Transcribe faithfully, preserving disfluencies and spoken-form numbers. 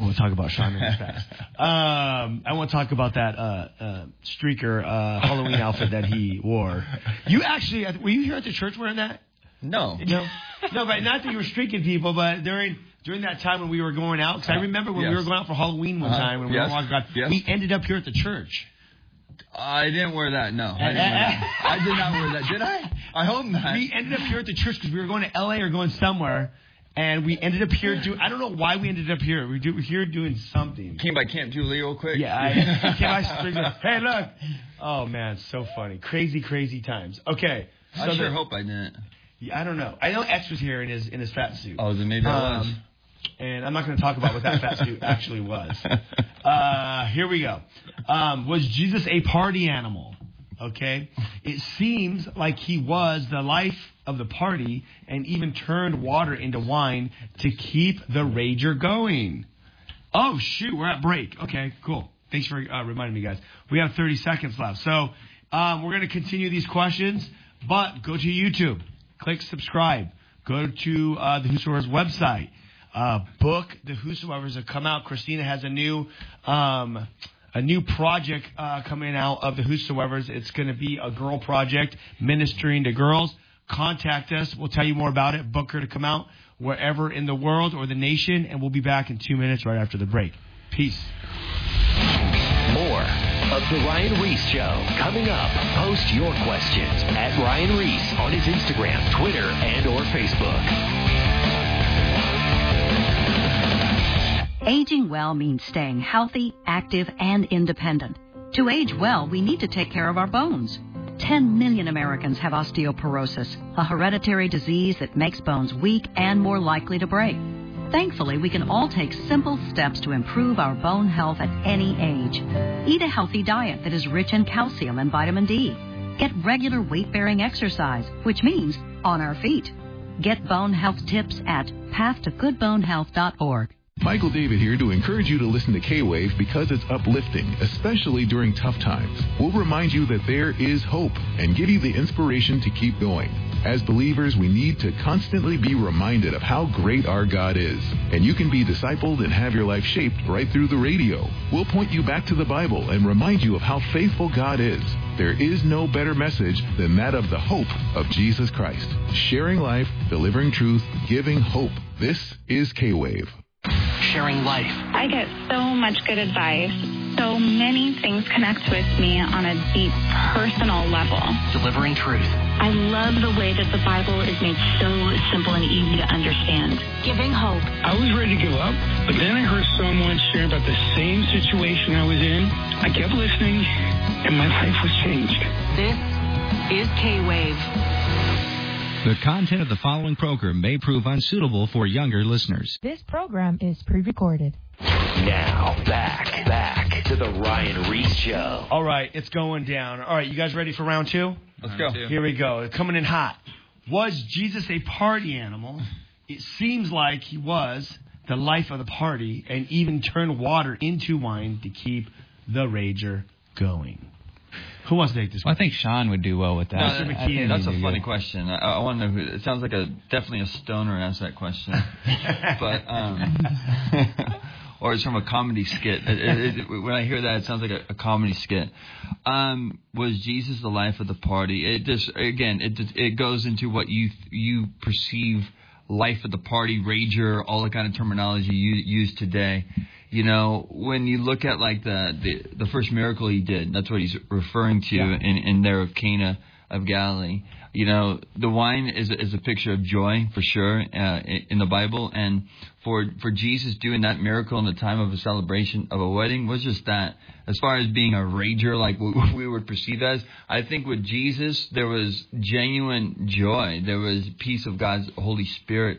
want to talk about Sean really fast. Um, I want to talk about that uh, uh, streaker uh, Halloween outfit that he wore. You actually, were you here at the church wearing that? No. No, no, but not that you were streaking people, but during during that time when we were going out, because I remember when yes. we were going out for Halloween one uh-huh. time, when we yes. were walking around, yes. we ended up here at the church. I didn't wear that, no. I didn't wear that. I did not wear that, did I? I hope not. We ended up here at the church because we were going to L A or going somewhere, and we ended up here doing, I don't know why we ended up here. We were here doing something. Came by Camp Julie real quick. Yeah, I came by, hey, look. Oh, man, so funny. Crazy, crazy times. Okay. So I sure the, hope I didn't. Yeah, I don't know. I know X was here in his in his fat suit. Oh, then maybe I um, was. And I'm not going to talk about what that fat suit actually was. Uh, here we go. Um, was Jesus a party animal? Okay. It seems like he was the life of the party and even turned water into wine to keep the rager going. Oh, shoot. We're at break. Okay, cool. Thanks for uh, reminding me, guys. We have thirty seconds left. So um, we're going to continue these questions, but go to YouTube. Click subscribe. Go to uh, the Whosoever's website. Uh, book the Whosoever's that come out. Christina has a new um, a new project uh, coming out of the Whosoever's. It's going to be a girl project ministering to girls. Contact us. We'll tell you more about it. Book her to come out wherever in the world or the nation. And we'll be back in two minutes right after the break. Peace. More of The Ryan Ries Show coming up. Post your questions at Ryan Ries on his Instagram, Twitter, and or Facebook. Aging well means staying healthy, active, and independent. To age well, we need to take care of our bones. ten million Americans have osteoporosis, a hereditary disease that makes bones weak and more likely to break. Thankfully, we can all take simple steps to improve our bone health at any age. Eat a healthy diet that is rich in calcium and vitamin D. Get regular weight-bearing exercise, which means on our feet. Get bone health tips at path to good bone health dot org. Michael David here to encourage you to listen to K-Wave because it's uplifting, especially during tough times. We'll remind you that there is hope and give you the inspiration to keep going. As believers, we need to constantly be reminded of how great our God is. And you can be discipled and have your life shaped right through the radio. We'll point you back to the Bible and remind you of how faithful God is. There is no better message than that of the hope of Jesus Christ. Sharing life, delivering truth, giving hope. This is K-Wave. Sharing life. I get so much good advice. So many things connect with me on a deep personal level. Delivering truth. I love the way that the Bible is made so simple and easy to understand. Giving hope. I was ready to give up, but then I heard someone share about the same situation I was in. I kept listening, and my life was changed. This is K-Wave. The content of the following program may prove unsuitable for younger listeners. This program is pre-recorded. Now, back, back to the Ryan Ries Show. All right, it's going down. All right, you guys ready for round two? Let's go. Here we go. Coming in hot. Was Jesus a party animal? It seems like he was the life of the party and even turned water into wine to keep the rager going. Who wants to take this well, I think Sean would do well with that. No, I, that's a funny good. question. I, I want to know who. It sounds like a definitely a stoner asked that question, but um, or it's from a comedy skit. It, it, it, when I hear that, it sounds like a, a comedy skit. Um, was Jesus the life of the party? It just again, it it goes into what you you perceive life of the party, rager, all the kind of terminology you use today. You know, when you look at like the, the, the first miracle he did, that's what he's referring to yeah. in, in there of Cana of Galilee. You know, the wine is a, is a picture of joy for sure uh, in the Bible, and for for Jesus doing that miracle in the time of a celebration of a wedding was just that. As far as being a rager, like we would perceive as, I think with Jesus there was genuine joy. There was peace of God's Holy Spirit